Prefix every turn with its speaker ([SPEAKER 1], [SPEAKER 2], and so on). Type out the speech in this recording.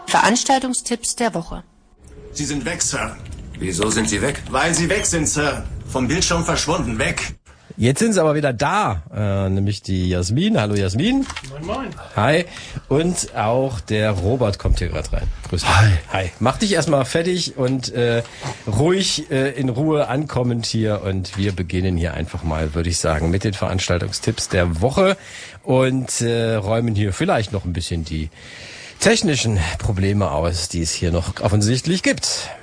[SPEAKER 1] Veranstaltungstipps der Woche.
[SPEAKER 2] Sie sind weg, Sir.
[SPEAKER 3] Wieso sind Sie weg?
[SPEAKER 2] Weil Sie weg sind, Sir. Vom Bildschirm verschwunden, weg.
[SPEAKER 4] Jetzt sind sie aber wieder da, nämlich die Jasmin. Hallo Jasmin.
[SPEAKER 5] Moin, moin.
[SPEAKER 4] Hi. Und auch der Robert kommt hier gerade rein. Grüß dich.
[SPEAKER 5] Hi.
[SPEAKER 4] Hi. Mach dich erstmal fertig und ruhig in Ruhe ankommend hier. Und wir beginnen hier einfach mal, würde ich sagen, mit den Veranstaltungstipps der Woche und räumen hier vielleicht noch ein bisschen die technischen Probleme aus, die es hier noch offensichtlich gibt.